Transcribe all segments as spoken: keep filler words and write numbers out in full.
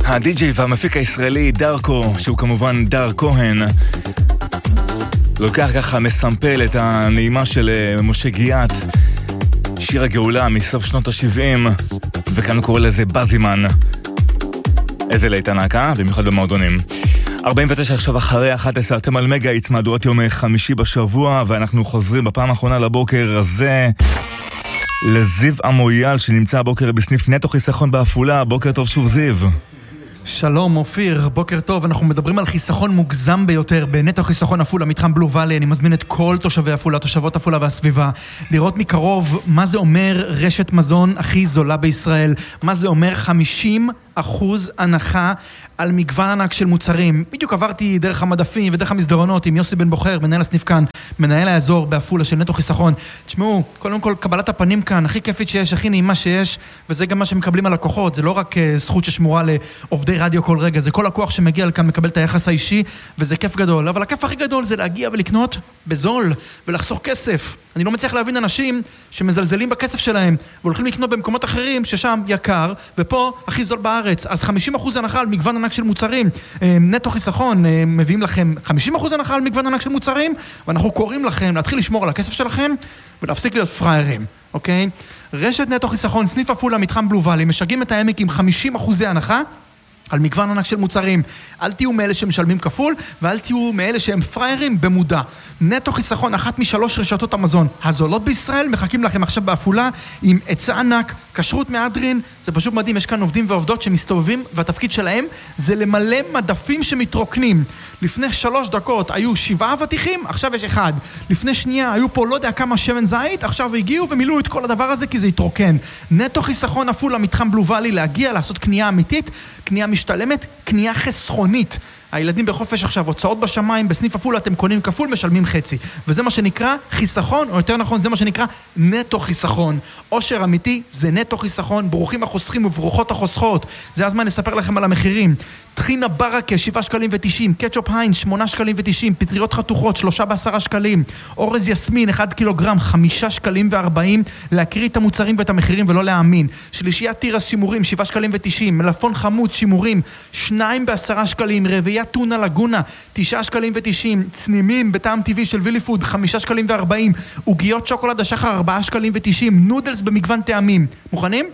הדי-ג'יי והמפיק הישראלי דארקו, שהוא כמובן דר כהן, לוקח ככה, מסמפל את הנעימה של משה גיאת, שיר הגאולה מסוף שנות ה-שבעים, וכאן הוא קורא לזה בזימן. איזה להיטנקה, במיוחד במועדונים. ארבעים ותשע עכשיו אחרי אחת עשרה, אתם על מגה, הצמדות יום חמישי בשבוע, ואנחנו חוזרים בפעם האחרונה לבוקר הזה לזיו המויאל, שנמצא הבוקר בסניף נטו חיסכון באפולה. בוקר טוב שוב זיו. שלום אופיר, בוקר טוב. אנחנו מדברים על חיסכון מוגזם ביותר בנטו חיסכון אפולה, מתחם בלו ואלי. אני מזמין את כל תושבי אפולה, תושבות אפולה והסביבה, לראות מקרוב מה זה אומר רשת מזון הכי זולה בישראל, מה זה אומר חמישים אחוז הנחה על מגוון ענק של מוצרים. בדיוק עברתי דרך המדפים ודרך המסדרונות עם יוסי בן בוחר, מנהל הסניף כאן, מנהל האזור באפולה של נטו חיסכון. תשמעו, קודם כל קבלת הפנים כאן הכי כיפית שיש, הכי נעימה שיש, וזה גם מה שמקבלים הלקוחות. זה לא רק זכות ששמורה לעובדי רדיו כל רגע, זה כל לקוח שמגיע לכאן מקבל את היחס האישי, וזה כיף גדול. אבל הכיף הכי גדול זה להגיע ולקנות בזול ולחסוך כסף. אני לא מצליח להבין אנשים שמזלזלים בכסף שלהם והולכים לקנות במקומות אחרים ששם יקר, ופה הכי זול בארץ. אז חמישים אחוז הנחה על מגוון ענק של מוצרים. נטו חיסכון מביאים לכם חמישים אחוז הנחה על מגוון ענק של מוצרים, ואנחנו קוראים לכם להתחיל לשמור על הכסף שלכם ולהפסיק להיות פריירים, אוקיי? רשת נטו חיסכון, סניף אפולה, מתחם בלו ואלי, משגעים את העמק עם חמישים אחוזי הנחה על מגוון ענק של מוצרים. אל תהיו מאלה שמשלמים כפול, ואל תהיו מאלה שהם פריירים במודע. נטו חיסכון, אחת משלוש רשתות המזון הזולות בישראל, מחכים לכם עכשיו באפולה עם עצה ענק, כשרות מהדרין. זה פשוט מדהים, יש כאן עובדים ועובדות שמסתובבים, והתפקיד שלהם זה למלא מדפים שמתרוקנים. לפני שלוש דקות היו שבעה ותיכים, עכשיו יש אחד. לפני שנייה היו פה לא יודע כמה שמן זית, עכשיו הגיעו ומילאו את כל הדבר הזה כי זה יתרוקן. נטו חיסכון אפולה, מתחם בלו ואלי, להגיע, לעשות קנייה אמיתית, קנייה משתלמת, קנייה חסכונית. הילדים בחופש עכשיו, הוצאות בשמיים, בסניף אפולה אתם קונים כפול, משלמים חצי. וזה מה שנקרא חיסכון, או יותר נכון, זה מה שנקרא נטו חיסכון. עושר אמיתי זה נטו חיסכון, ברוכים החוסכים וברוכות החוסכות. זה הזמן לספר לכם על המחירים. טחינה ברקה, שבעה שקלים ותשעים, קטשופ היינס, שמונה שקלים ותשעים, פטריות חתוכות, שלושה בעשרה שקלים, אורז יסמין, אחד קילוגרם, חמישה שקלים וארבעים, להקריא את המוצרים ואת המחירים ולא להאמין. שלישיית תירס שימורים, שבעה שקלים ותשעים, מלפון חמוץ שימורים, שניים בעשרה שקלים, רביית טונה לגונה, תשעה שקלים ותשעים, צנימים בטעם טבעי של וילי פוד, חמישה שקלים וארבעים, עוגיות שוקולד השחר, ארבעה שקלים ותשעים, נודלס במגוון טעמים. מוכנים?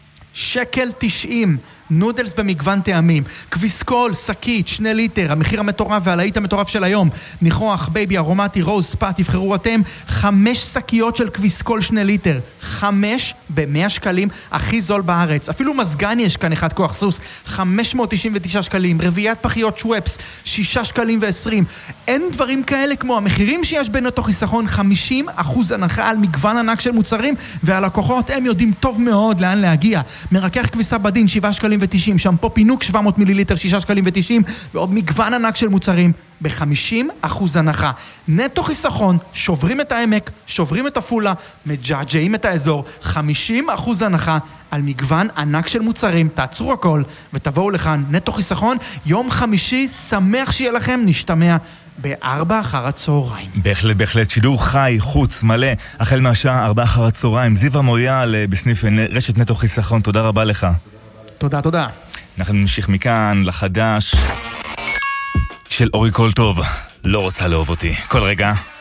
שקל תשעים. נודלס במגוון טעמים, כביסקול, סקית, שני ליטר, המחיר המטורף והלהיט המטורף של היום, ניחוח, בייבי, ארומטי, רוז, ספא, תבחרו אתם, חמש סקיות של כביסקול שני ליטר, חמש במאה שקלים, הכי זול בארץ. אפילו מזגן יש כאן אחד כוח סוס, חמש מאות תשעים ותשעה שקלים, רביית פחיות שוואפס, שישה שקלים ועשרים. אין דברים כאלה כמו המחירים שיש בין אותו חיסכון, חמישים אחוז הנחה על מגוון ענק של מוצרים, והלקוחות הם יודעים טוב מאוד לאן להגיע. מרכך כביסה בדין, שבעה שקלים ותשעים, שמפו פינוק שבע מאות מיליליטר, שישה שקלים ותשעים, ועוד מגוון ענק של מוצרים ב-חמישים אחוז הנחה. נטו חיסכון, שוברים את העמק, שוברים את אפולה, מג'עג'עים את האזור, חמישים אחוז הנחה על מגוון ענק של מוצרים. תעצרו הכל ותבואו לכאן. נטו חיסכון, יום חמישי, שמח שיהיה לכם, נשתמע בארבע אחר הצהריים. בהחלט, בהחלט, שידור חי, חוץ, מלא, החל מהשעה ארבע אחר הצהריים. זיו המויאל בסניף רשת נטו חיסכון, תודה רבה לך. תודה, תודה. אנחנו נמשיך מכאן לחדש של אורי קול טוב, לא רוצה לאהוב אותי. כל רגע